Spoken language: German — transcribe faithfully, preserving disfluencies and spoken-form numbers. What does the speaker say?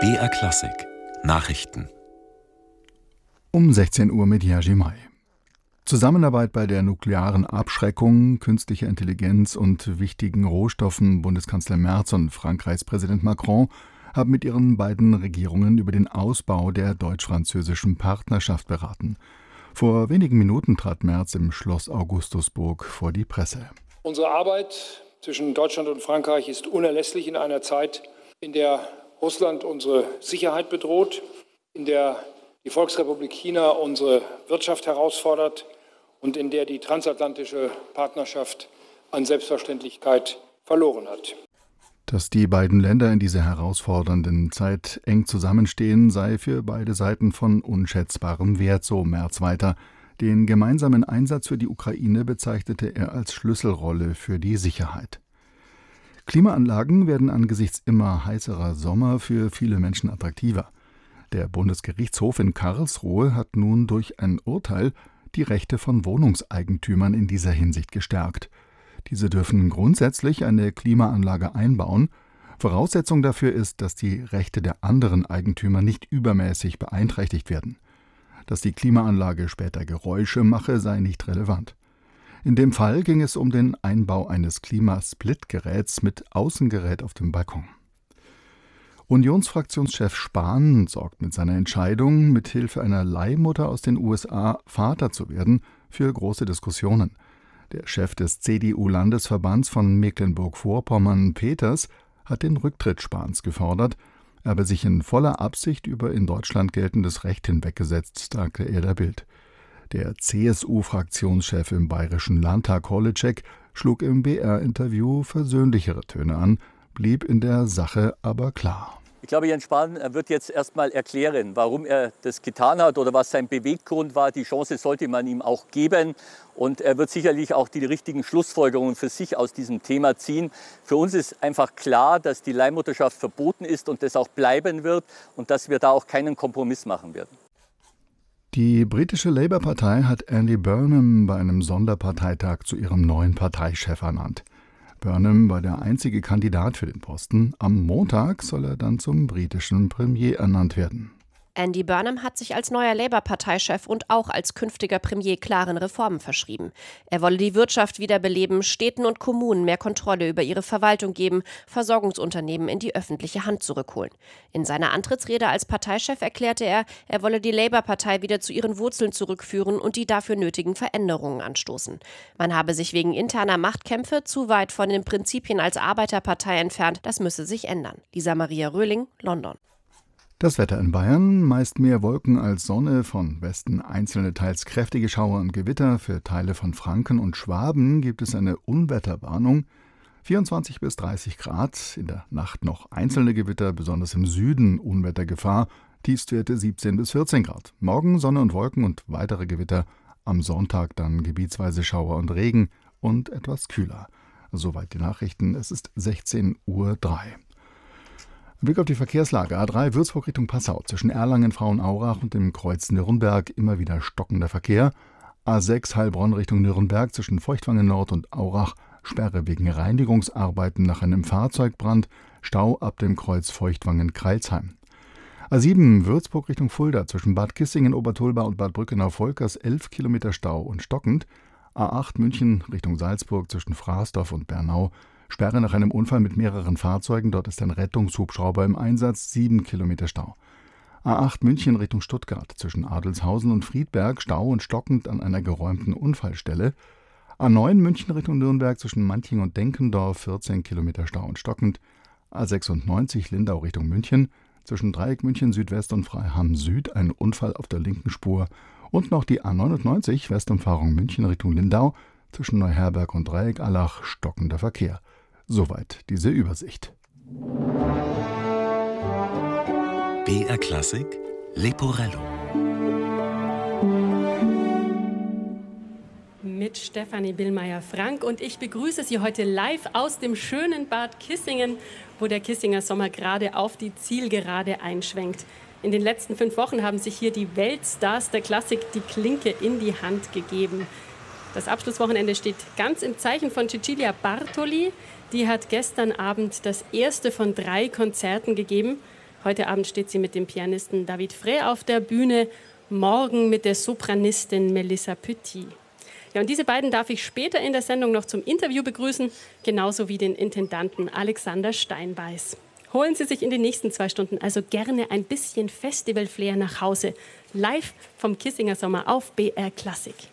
B R Klassik Nachrichten um sechzehn Uhr mit Jerzy May. Zusammenarbeit bei der nuklearen Abschreckung, künstlicher Intelligenz und wichtigen Rohstoffen. Bundeskanzler Merz und Frankreichs Präsident Macron haben mit ihren beiden Regierungen über den Ausbau der deutsch-französischen Partnerschaft beraten. Vor wenigen Minuten trat Merz im Schloss Augustusburg vor die Presse. Unsere Arbeit zwischen Deutschland und Frankreich ist unerlässlich in einer Zeit, in der Russland unsere Sicherheit bedroht, in der die Volksrepublik China unsere Wirtschaft herausfordert und in der die transatlantische Partnerschaft an Selbstverständlichkeit verloren hat. Dass die beiden Länder in dieser herausfordernden Zeit eng zusammenstehen, sei für beide Seiten von unschätzbarem Wert, so Merz weiter. Den gemeinsamen Einsatz für die Ukraine bezeichnete er als Schlüsselrolle für die Sicherheit. Klimaanlagen werden angesichts immer heißerer Sommer für viele Menschen attraktiver. Der Bundesgerichtshof in Karlsruhe hat nun durch ein Urteil die Rechte von Wohnungseigentümern in dieser Hinsicht gestärkt. Diese dürfen grundsätzlich eine Klimaanlage einbauen. Voraussetzung dafür ist, dass die Rechte der anderen Eigentümer nicht übermäßig beeinträchtigt werden. Dass die Klimaanlage später Geräusche mache, sei nicht relevant. In dem Fall ging es um den Einbau eines Klimasplitgeräts mit Außengerät auf dem Balkon. Unionsfraktionschef Spahn sorgt mit seiner Entscheidung, mithilfe einer Leihmutter aus den U S A Vater zu werden, für große Diskussionen. Der Chef des C D U-Landesverbands von Mecklenburg-Vorpommern, Peters, hat den Rücktritt Spahns gefordert. Er habe sich in voller Absicht über in Deutschland geltendes Recht hinweggesetzt, sagte er der Bild. Der C S U-Fraktionschef im Bayerischen Landtag, Holitschek, schlug im B R-Interview versöhnlichere Töne an, blieb in der Sache aber klar. Ich glaube, Jens Spahn wird jetzt erst mal erklären, warum er das getan hat oder was sein Beweggrund war. Die Chance sollte man ihm auch geben. Und er wird sicherlich auch die richtigen Schlussfolgerungen für sich aus diesem Thema ziehen. Für uns ist einfach klar, dass die Leihmutterschaft verboten ist und das auch bleiben wird und dass wir da auch keinen Kompromiss machen werden. Die britische Labour-Partei hat Andy Burnham bei einem Sonderparteitag zu ihrem neuen Parteichef ernannt. Burnham war der einzige Kandidat für den Posten. Am Montag soll er dann zum britischen Premier ernannt werden. Andy Burnham hat sich als neuer Labour-Parteichef und auch als künftiger Premier klaren Reformen verschrieben. Er wolle die Wirtschaft wiederbeleben, Städten und Kommunen mehr Kontrolle über ihre Verwaltung geben, Versorgungsunternehmen in die öffentliche Hand zurückholen. In seiner Antrittsrede als Parteichef erklärte er, er wolle die Labour-Partei wieder zu ihren Wurzeln zurückführen und die dafür nötigen Veränderungen anstoßen. Man habe sich wegen interner Machtkämpfe zu weit von den Prinzipien als Arbeiterpartei entfernt, das müsse sich ändern. Lisa Maria Röhling, London. Das Wetter in Bayern, meist mehr Wolken als Sonne, von Westen einzelne teils kräftige Schauer und Gewitter. Für Teile von Franken und Schwaben gibt es eine Unwetterwarnung. vierundzwanzig bis dreißig Grad, in der Nacht noch einzelne Gewitter, besonders im Süden Unwettergefahr, Tiefstwerte siebzehn bis vierzehn Grad. Morgen Sonne und Wolken und weitere Gewitter, am Sonntag dann gebietsweise Schauer und Regen und etwas kühler. Soweit die Nachrichten, es ist sechzehn Uhr drei. Blick auf die Verkehrslage. A drei Würzburg Richtung Passau. Zwischen Erlangen, Frauenaurach und dem Kreuz Nürnberg immer wieder stockender Verkehr. A sechs Heilbronn Richtung Nürnberg zwischen Feuchtwangen Nord und Aurach. Sperre wegen Reinigungsarbeiten nach einem Fahrzeugbrand. Stau ab dem Kreuz Feuchtwangen-Kreilsheim. A sieben Würzburg Richtung Fulda zwischen Bad Kissingen, Obertulba und Bad Brückenau-Volkers elf Kilometer Stau und stockend. A acht München Richtung Salzburg zwischen Fraßdorf und Bernau. Sperre nach einem Unfall mit mehreren Fahrzeugen. Dort ist ein Rettungshubschrauber im Einsatz. sieben Kilometer Stau. A acht München Richtung Stuttgart zwischen Adelshausen und Friedberg. Stau und stockend an einer geräumten Unfallstelle. A neun München Richtung Nürnberg zwischen Manching und Denkendorf. vierzehn Kilometer Stau und stockend. A sechsundneunzig Lindau Richtung München zwischen Dreieck München Südwest und Freiham Süd. Ein Unfall auf der linken Spur. Und noch die A neunundneunzig Westumfahrung München Richtung Lindau zwischen Neuherberg und Dreieck-Allach. Stockender Verkehr. Soweit diese Übersicht. B R Klassik Leporello mit Stefanie Billmeier-Frank und ich begrüße Sie heute live aus dem schönen Bad Kissingen, wo der Kissinger Sommer gerade auf die Zielgerade einschwenkt. In den letzten fünf Wochen haben sich hier die Weltstars der Klassik die Klinke in die Hand gegeben. Das Abschlusswochenende steht ganz im Zeichen von Cecilia Bartoli. Die hat gestern Abend das erste von drei Konzerten gegeben. Heute Abend steht sie mit dem Pianisten David Frey auf der Bühne, morgen mit der Sopranistin Melissa Petit. Ja, und diese beiden darf ich später in der Sendung noch zum Interview begrüßen, genauso wie den Intendanten Alexander Steinbeiß. Holen Sie sich in den nächsten zwei Stunden also gerne ein bisschen Festival-Flair nach Hause. Live vom Kissinger Sommer auf B R Klassik.